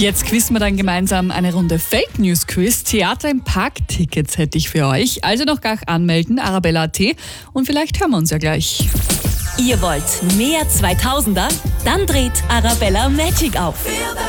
Jetzt quizzen wir dann gemeinsam eine Runde Fake News Quiz. Theater im Park Tickets hätte ich für euch. Also noch gar anmelden, Arabella.at, und vielleicht hören wir uns ja gleich. Ihr wollt mehr 2000er? Dann dreht Arabella Magic auf.